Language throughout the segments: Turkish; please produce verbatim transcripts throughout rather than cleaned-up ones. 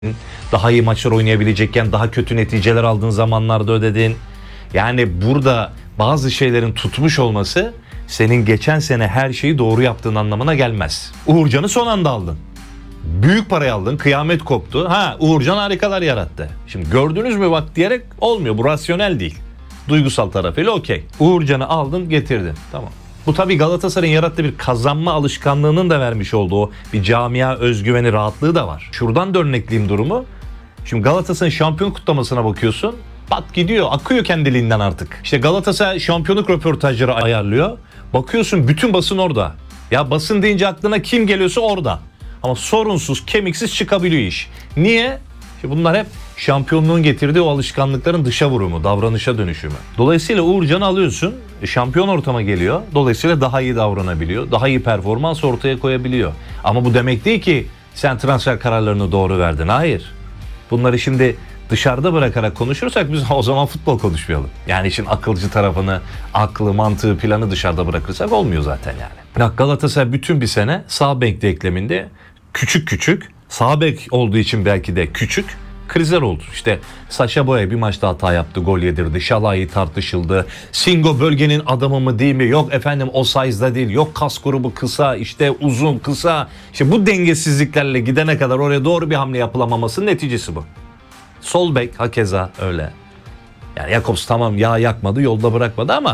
Daha iyi maçlar oynayabilecekken daha kötü neticeler aldığın zamanlarda ödedin. Yani burada bazı şeylerin tutmuş olması senin geçen sene her şeyi doğru yaptığın anlamına gelmez. Uğurcan'ı son anda aldın. Büyük parayı aldın, kıyamet koptu. Ha, Uğurcan harikalar yarattı. Şimdi gördünüz mü bak diyerek olmuyor. Bu rasyonel değil. Duygusal tarafıyla okey. Uğurcan'ı aldın, getirdin. Tamam. Bu tabii Galatasaray'ın yarattığı bir kazanma alışkanlığının da vermiş olduğu bir camia özgüveni, rahatlığı da var. Şuradan da örnekleyeyim durumu. Şimdi Galatasaray'ın şampiyon kutlamasına bakıyorsun. Pat gidiyor, akıyor kendiliğinden artık. İşte Galatasaray şampiyonluk röportajları ayarlıyor. Bakıyorsun bütün basın orada. Ya basın deyince aklına kim geliyorsa orada. Ama sorunsuz, kemiksiz çıkabiliyor iş. Niye? İşte bunlar hep şampiyonluğun getirdiği o alışkanlıkların dışa vurumu, davranışa dönüşümü. Dolayısıyla Uğurcan'ı alıyorsun, şampiyon ortama geliyor. Dolayısıyla daha iyi davranabiliyor, daha iyi performans ortaya koyabiliyor. Ama bu demek değil ki sen transfer kararlarını doğru verdin. Hayır. Bunları şimdi dışarıda bırakarak konuşursak biz o zaman futbol konuşmayalım. Yani işin akılcı tarafını, aklı, mantığı, planı dışarıda bırakırsak olmuyor zaten yani. Bak Galatasaray bütün bir sene sağ bek denkleminde küçük küçük, sağ bek olduğu için belki de küçük krizler oldu. İşte Sacha Boey bir maçta hata yaptı, gol yedirdi. Şalai tartışıldı. Singo bölgenin adamı mı değil mi? Yok efendim o size'da değil. Yok kas grubu kısa, işte uzun, kısa. İşte bu dengesizliklerle gidene kadar oraya doğru bir hamle yapılamamasının neticesi bu. Sol bek hakeza öyle. Yani Jakobs tamam yağ yakmadı, yolda bırakmadı ama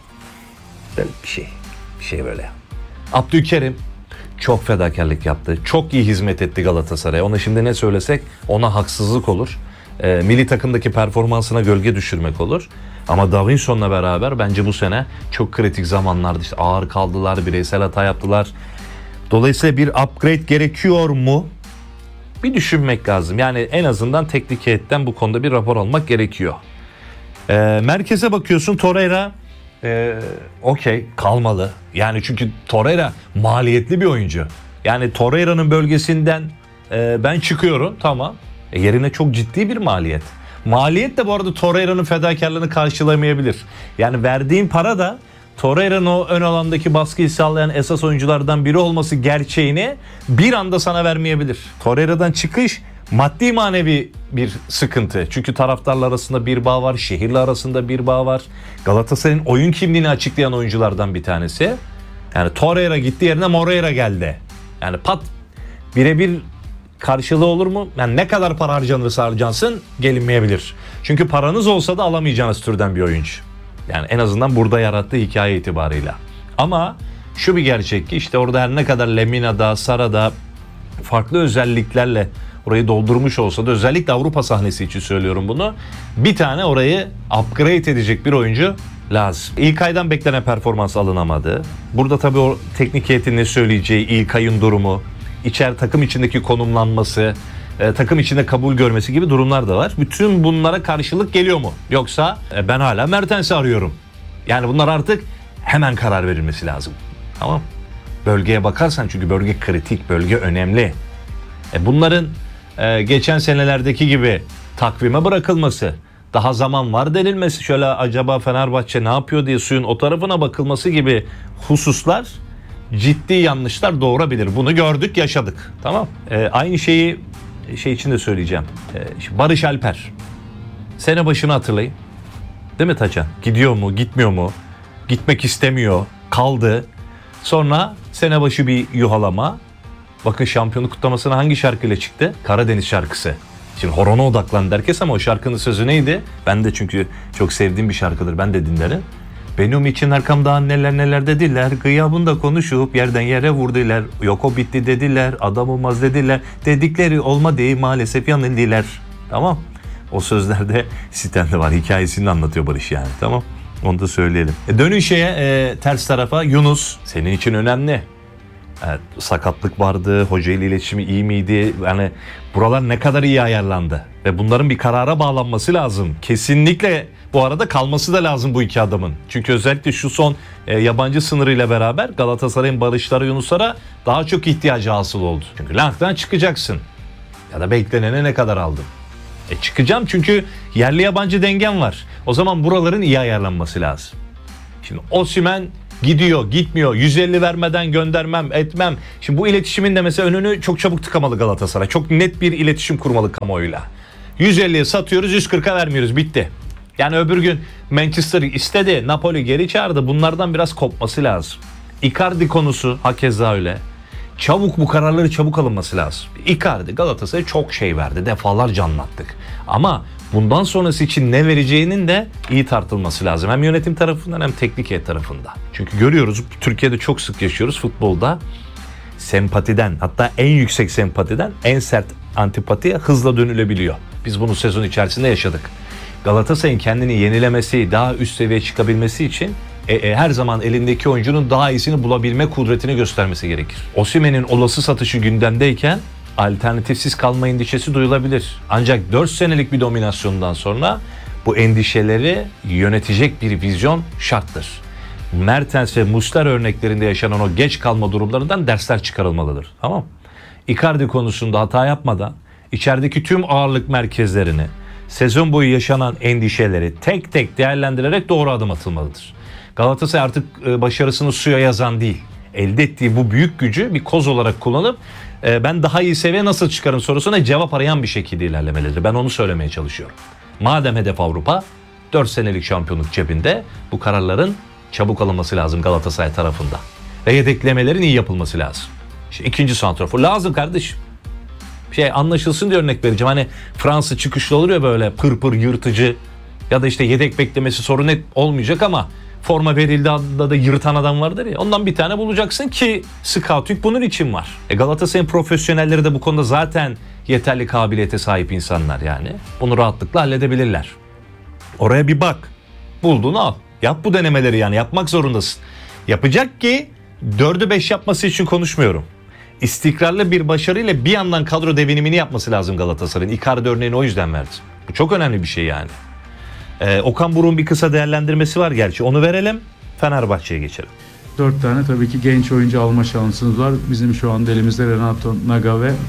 böyle bir şey. Bir şey böyle. Abdülkerim çok fedakarlık yaptı. Çok iyi hizmet etti Galatasaray'a. Ona şimdi ne söylesek ona haksızlık olur. E, milli takımdaki performansına gölge düşürmek olur. Ama Davinson'la beraber bence bu sene çok kritik zamanlarda işte ağır kaldılar, bireysel hata yaptılar. Dolayısıyla bir upgrade gerekiyor mu? Bir düşünmek lazım. Yani en azından teknik heyetten bu konuda bir rapor almak gerekiyor. E, merkeze bakıyorsun Torreira Ee, okey kalmalı. Yani çünkü Torreira maliyetli bir oyuncu. Yani Torreira'nın bölgesinden e, ben çıkıyorum tamam. E, yerine çok ciddi bir maliyet. Maliyet de bu arada Torreira'nın fedakarlığını karşılamayabilir. Yani verdiğin para da Torreira'nın o ön alandaki baskıyı sağlayan esas oyunculardan biri olması gerçeğini bir anda sana vermeyebilir. Torreira'dan çıkış maddi manevi bir sıkıntı. Çünkü taraftarlar arasında bir bağ var, şehirle arasında bir bağ var. Galatasaray'ın oyun kimliğini açıklayan oyunculardan bir tanesi. Yani Torreira gitti yerine Moreira geldi. Yani pat birebir karşılığı olur mu? Yani ne kadar para harcanırsa harcansın gelinmeyebilir. Çünkü paranız olsa da alamayacağınız türden bir oyuncu. Yani en azından burada yarattığı hikaye itibarıyla. Ama şu bir gerçek ki işte orada her ne kadar Lemina'da, Sara'da farklı özelliklerle orayı doldurmuş olsa da özellikle Avrupa sahnesi için söylüyorum bunu. Bir tane orayı upgrade edecek bir oyuncu lazım. İlkay'dan beklenen performans alınamadı. Burada tabii o teknik heyetin ne söyleyeceği, İlkay'ın durumu, içer takım içindeki konumlanması, e, takım içinde kabul görmesi gibi durumlar da var. Bütün bunlara karşılık geliyor mu? Yoksa e, ben hala Mertens'i arıyorum. Yani bunlar artık hemen karar verilmesi lazım. Tamam. Bölgeye bakarsan çünkü bölge kritik, bölge önemli. E, bunların e, geçen senelerdeki gibi takvime bırakılması, daha zaman var denilmesi, şöyle acaba Fenerbahçe ne yapıyor diye suyun o tarafına bakılması gibi hususlar ciddi yanlışlar doğurabilir. Bunu gördük, yaşadık. Tamam. E, aynı şeyi şey için de söyleyeceğim. E, Barış Alper. Sene başını hatırlayın. Değil mi Taçan? Gidiyor mu, gitmiyor mu? Gitmek istemiyor, kaldı. Sonra sene başı bir yuhalama. Bakın şampiyonluk kutlamasına hangi şarkıyla çıktı? Karadeniz şarkısı. Şimdi horona odaklandı herkes ama o şarkının sözü neydi? Ben de çünkü çok sevdiğim bir şarkıdır. Ben de dinlerim. Benim için arkamdan neler neler dediler. Gıyabında konuşup yerden yere vurdular. Yok o bitti dediler. Adam olmaz dediler. Dedikleri olmadı maalesef yanıldılar. Tamam. O sözlerde Sten'de var. Hikayesini anlatıyor Barış yani. Tamam. Onu da söyleyelim. E dönün şeye e, ters tarafa Yunus. Senin için önemli. Evet, sakatlık vardı, hoca ile iletişimi iyi miydi? Yani buralar ne kadar iyi ayarlandı ve bunların bir karara bağlanması lazım. Kesinlikle bu arada kalması da lazım bu iki adamın. Çünkü özellikle şu son e, yabancı sınırıyla beraber Galatasaray'ın Barışlara, Yunuslara daha çok ihtiyacı hasıl oldu. Çünkü Lank'tan çıkacaksın ya da beklenene ne kadar aldın? E çıkacağım çünkü yerli yabancı dengen var. O zaman buraların iyi ayarlanması lazım. Şimdi Osimhen Gidiyor, gitmiyor. yüz elli vermeden göndermem, etmem. Şimdi bu iletişimin de mesela önünü çok çabuk tıkamalı Galatasaray. Çok net bir iletişim kurmalı kamuoyuyla. yüz elliye satıyoruz, yüz kırka vermiyoruz. Bitti. Yani öbür gün Manchester istedi, Napoli geri çağırdı. Bunlardan biraz kopması lazım. Icardi konusu hakeza öyle. Çabuk bu kararları çabuk alınması lazım. Icardi Galatasaray'a çok şey verdi. Defalarca anlattık. Ama bundan sonrası için ne vereceğinin de iyi tartılması lazım. Hem yönetim tarafından hem teknik heyet tarafından. Çünkü görüyoruz, Türkiye'de çok sık yaşıyoruz futbolda. Sempatiden, hatta en yüksek sempatiden en sert antipatiye hızla dönülebiliyor. Biz bunu sezon içerisinde yaşadık. Galatasaray'ın kendini yenilemesi, daha üst seviyeye çıkabilmesi için e, e, her zaman elindeki oyuncunun daha iyisini bulabilme kudretini göstermesi gerekir. Osimhen'in olası satışı gündemdeyken alternatifsiz kalma endişesi duyulabilir. Ancak dört senelik bir dominasyondan sonra bu endişeleri yönetecek bir vizyon şarttır. Mertens ve Muslera örneklerinde yaşanan o geç kalma durumlarından dersler çıkarılmalıdır. Tamam. Icardi konusunda hata yapmadan içerideki tüm ağırlık merkezlerini, sezon boyu yaşanan endişeleri tek tek değerlendirerek doğru adım atılmalıdır. Galatasaray artık başarısını suya yazan değil. Elde ettiği bu büyük gücü bir koz olarak kullanıp ben daha iyi seviye nasıl çıkarım sorusuna cevap arayan bir şekilde ilerlemelidir. Ben onu söylemeye çalışıyorum. Madem hedef Avrupa, dört senelik şampiyonluk cebinde, bu kararların çabuk alınması lazım Galatasaray tarafında. Ve yedeklemelerin iyi yapılması lazım. İşte ikinci santrafor lazım kardeşim. Şey anlaşılsın diye örnek vereceğim. Hani Fransa çıkışlı olur ya böyle pır pır yırtıcı ya da işte yedek beklemesi sorun net olmayacak ama forma verildiği anda da yırtan adam vardır ya. Ondan bir tane bulacaksın ki scouting bunun için var. E Galatasaray'ın profesyonelleri de bu konuda zaten yeterli kabiliyete sahip insanlar yani. Bunu rahatlıkla halledebilirler. Oraya bir bak. Bulduğunu al. Yap bu denemeleri yani. Yapmak zorundasın. Yapacak ki dördü beş yapması için konuşmuyorum. İstikrarlı bir başarıyla bir yandan kadro devinimini yapması lazım Galatasaray'ın. Icardi örneğini o yüzden verdim. Bu çok önemli bir şey yani. Ee, Okan Buruk'un bir kısa değerlendirmesi var gerçi. Onu verelim. Fenerbahçe'ye geçelim. Dört tane tabii ki genç oyuncu alma şansınız var. Bizim şu anda elimizde Renato Naga ve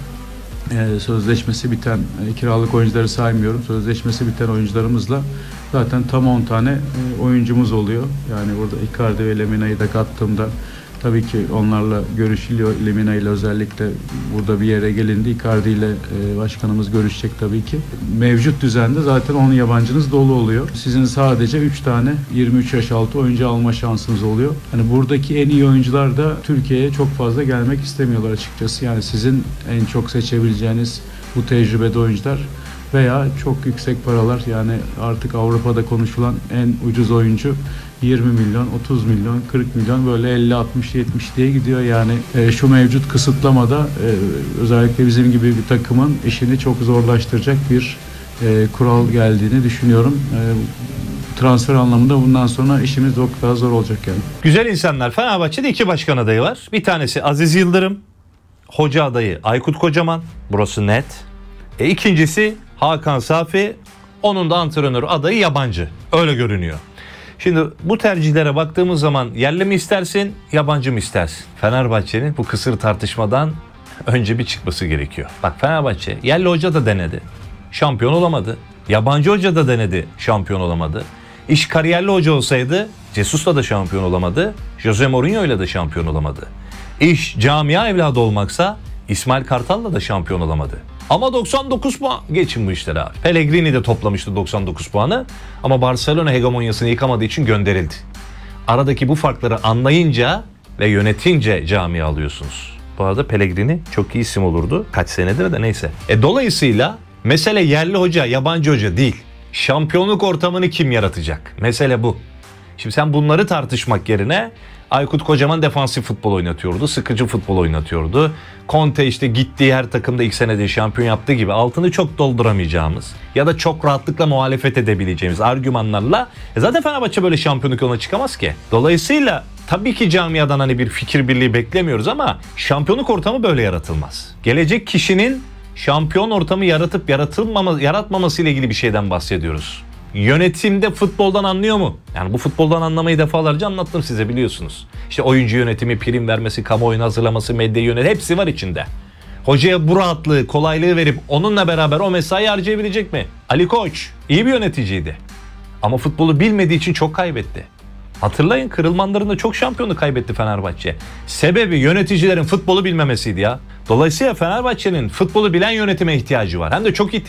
e, sözleşmesi biten, e, kiralık oyuncuları saymıyorum. Sözleşmesi biten oyuncularımızla zaten tam on tane e, oyuncumuz oluyor. Yani burada Icardi ve Lemina'yı da kattığımda tabii ki onlarla görüşülüyor. Lemina ile özellikle burada bir yere gelindi. Icardi ile e, başkanımız görüşecek tabii ki. Mevcut düzende zaten on yabancınız dolu oluyor. Sizin sadece üç tane yirmi üç yaş altı oyuncu alma şansınız oluyor. Hani buradaki en iyi oyuncular da Türkiye'ye çok fazla gelmek istemiyorlar açıkçası. Yani sizin en çok seçebileceğiniz bu tecrübeli oyuncular veya çok yüksek paralar, yani artık Avrupa'da konuşulan en ucuz oyuncu yirmi milyon, otuz milyon, kırk milyon, böyle elli, altmış, yetmiş diye gidiyor. Yani e, şu mevcut kısıtlamada e, özellikle bizim gibi bir takımın işini çok zorlaştıracak bir e, kural geldiğini düşünüyorum. E, transfer anlamında bundan sonra işimiz çok daha zor olacak yani. Güzel insanlar. Fenerbahçe'de iki başkan adayı var. Bir tanesi Aziz Yıldırım, hoca adayı Aykut Kocaman. Burası net. E, ikincisi Hakan Safi, onun da antrenör adayı yabancı. Öyle görünüyor. Şimdi bu tercihlere baktığımız zaman yerli mi istersin, yabancı mı istersin? Fenerbahçe'nin bu kısır tartışmadan önce bir çıkması gerekiyor. Bak Fenerbahçe yerli hoca da denedi, şampiyon olamadı. Yabancı hoca da denedi, şampiyon olamadı. İş kariyerli hoca olsaydı Jesus'la da şampiyon olamadı. Jose Mourinho'yla da şampiyon olamadı. İş camia evladı olmaksa İsmail Kartal'la da şampiyon olamadı. Ama doksan dokuz puan. Geçin bu işleri abi. Pellegrini de toplamıştı doksan dokuz puanı. Ama Barcelona hegemonyasını yıkamadığı için gönderildi. Aradaki bu farkları anlayınca ve yönetince camia alıyorsunuz. Bu arada Pellegrini çok iyi isim olurdu. Kaç senedir de neyse. E dolayısıyla mesele yerli hoca, yabancı hoca değil. Şampiyonluk ortamını kim yaratacak? Mesele bu. Şimdi sen bunları tartışmak yerine Aykut Kocaman defansif futbol oynatıyordu. Sıkıcı futbol oynatıyordu. Conte işte gittiği her takımda ilk senede şampiyon yaptığı gibi altını çok dolduramayacağımız ya da çok rahatlıkla muhalefet edebileceğimiz argümanlarla e zaten Fenerbahçe böyle şampiyonluk yoluna çıkamaz ki. Dolayısıyla tabii ki camiadan hani bir fikir birliği beklemiyoruz ama şampiyonluk ortamı böyle yaratılmaz. Gelecek kişinin şampiyon ortamı yaratıp yaratılmama, yaratmaması ile ilgili bir şeyden bahsediyoruz. Yönetimde futboldan anlıyor mu? Yani bu futboldan anlamayı defalarca anlattım size, biliyorsunuz. İşte oyuncu yönetimi, prim vermesi, kamuoyunu hazırlaması, medya yönetimi hepsi var içinde. Hocaya bu rahatlığı, kolaylığı verip onunla beraber o mesai harcayabilecek mi? Ali Koç iyi bir yöneticiydi. Ama futbolu bilmediği için çok kaybetti. Hatırlayın, kırılmanlarında çok şampiyonu kaybetti Fenerbahçe. Sebebi yöneticilerin futbolu bilmemesiydi ya. Dolayısıyla Fenerbahçe'nin futbolu bilen yönetime ihtiyacı var. Hem de çok ihtiyacı